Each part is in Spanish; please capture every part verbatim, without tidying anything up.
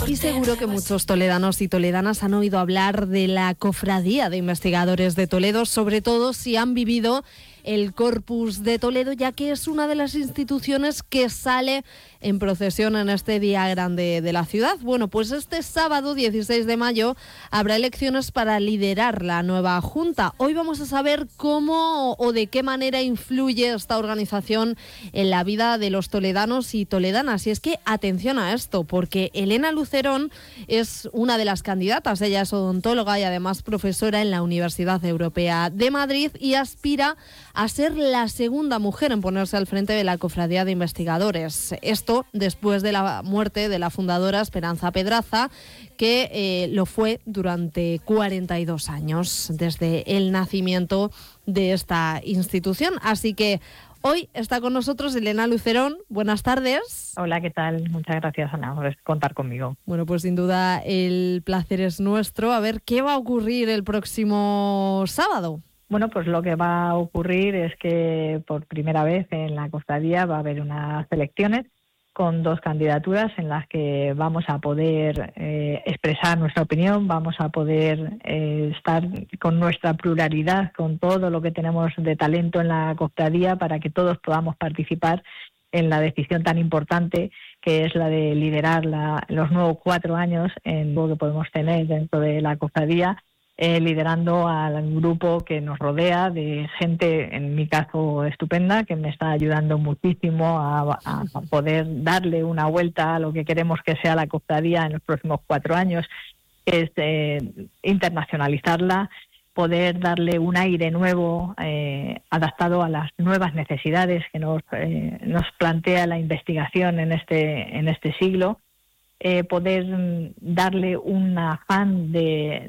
Y seguro que muchos toledanos y toledanas han oído hablar de la Cofradía de Investigadores de Toledo, sobre todo si han vivido el Corpus de Toledo, ya que es una de las instituciones que sale en procesión en este día grande de la ciudad. Bueno, pues este sábado dieciséis de mayo habrá elecciones para liderar la nueva Junta. Hoy vamos a saber cómo o de qué manera influye esta organización en la vida de los toledanos y toledanas. Y es que atención a esto, porque Elena Lucerón es una de las candidatas. Ella es odontóloga y además profesora en la Universidad Europea de Madrid y aspira a ser la segunda mujer en ponerse al frente de la Cofradía de Investigadores. Esto después de la muerte de la fundadora Esperanza Pedraza, que eh, lo fue durante cuarenta y dos años, desde el nacimiento de esta institución. Así que hoy está con nosotros Elena Lucerón. Buenas tardes. Hola, ¿qué tal? Muchas gracias, Ana, por contar conmigo. Bueno, pues sin duda el placer es nuestro. A ver, ¿qué va a ocurrir el próximo sábado? Bueno, pues lo que va a ocurrir es que por primera vez en la cofradía va a haber unas elecciones con dos candidaturas en las que vamos a poder eh, expresar nuestra opinión, vamos a poder eh, estar con nuestra pluralidad, con todo lo que tenemos de talento en la cofradía para que todos podamos participar en la decisión tan importante que es la de liderar la, los nuevos cuatro años en lo que podemos tener dentro de la cofradía. Eh, liderando al grupo que nos rodea de gente, en mi caso estupenda, que me está ayudando muchísimo a, a poder darle una vuelta a lo que queremos que sea la cofradía en los próximos cuatro años, es eh, internacionalizarla, poder darle un aire nuevo, eh, adaptado a las nuevas necesidades que nos, eh, nos plantea la investigación en este, en este siglo. Eh, poder darle un afán de,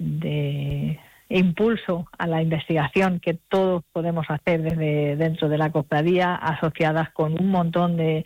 de impulso a la investigación que todos podemos hacer desde dentro de la cofradía, asociadas con un montón de,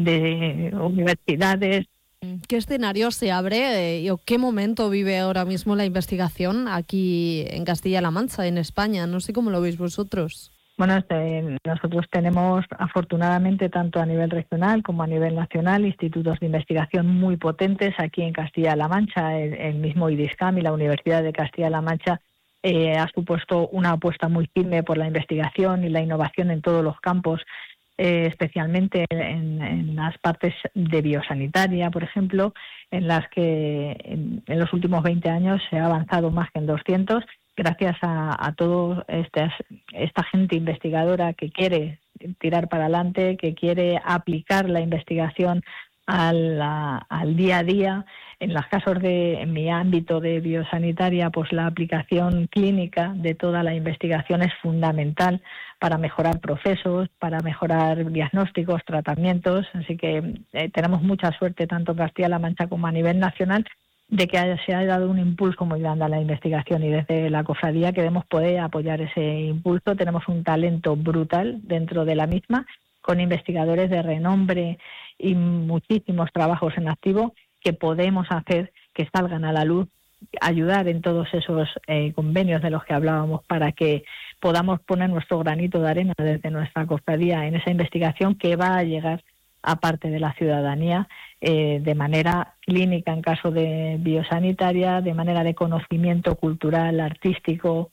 de universidades. ¿Qué escenario se abre eh, o qué momento vive ahora mismo la investigación aquí en Castilla-La Mancha, en España? No sé cómo lo veis vosotros. Bueno, este, nosotros tenemos afortunadamente tanto a nivel regional como a nivel nacional institutos de investigación muy potentes aquí en Castilla-La Mancha. El, el mismo IDISCAM y la Universidad de Castilla-La Mancha eh, ha supuesto una apuesta muy firme por la investigación y la innovación en todos los campos, eh, especialmente en, en las partes de biosanitaria, por ejemplo, en las que en, en los últimos veinte años se ha avanzado más que en doscientos. Gracias a, a toda esta, esta gente investigadora que quiere tirar para adelante, que quiere aplicar la investigación al, a, al día a día. En los casos de, en mi ámbito de biosanitaria, pues la aplicación clínica de toda la investigación es fundamental para mejorar procesos, para mejorar diagnósticos, tratamientos. Así que eh, tenemos mucha suerte tanto en Castilla-La Mancha como a nivel nacional de que haya, se haya dado un impulso muy grande a la investigación, y desde la cofradía queremos poder apoyar ese impulso. Tenemos un talento brutal dentro de la misma, con investigadores de renombre y muchísimos trabajos en activo que podemos hacer que salgan a la luz, ayudar en todos esos eh, convenios de los que hablábamos para que podamos poner nuestro granito de arena desde nuestra cofradía en esa investigación que va a llegar a parte de la ciudadanía eh, de manera clínica en caso de biosanitaria, de manera de conocimiento cultural, artístico,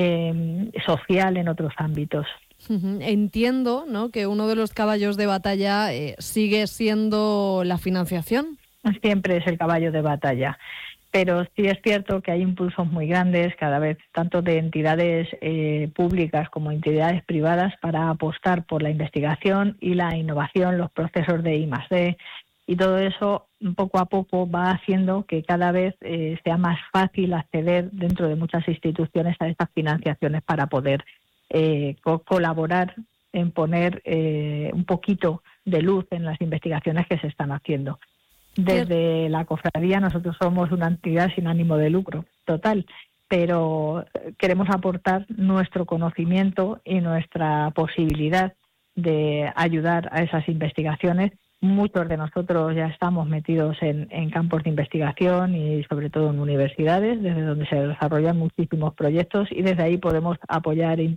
eh, social en otros ámbitos. Entiendo, ¿no?, que uno de los caballos de batalla eh, sigue siendo la financiación. Siempre es el caballo de batalla, pero sí es cierto que hay impulsos muy grandes cada vez, tanto de entidades eh, públicas como entidades privadas, para apostar por la investigación y la innovación, los procesos de I más D, y todo eso poco a poco va haciendo que cada vez eh, sea más fácil acceder dentro de muchas instituciones a estas financiaciones para poder eh, co- colaborar en poner eh, un poquito de luz en las investigaciones que se están haciendo. Desde la cofradía nosotros somos una entidad sin ánimo de lucro total, pero queremos aportar nuestro conocimiento y nuestra posibilidad de ayudar a esas investigaciones. Muchos de nosotros ya estamos metidos en, en campos de investigación y sobre todo en universidades, desde donde se desarrollan muchísimos proyectos, y desde ahí podemos apoyar e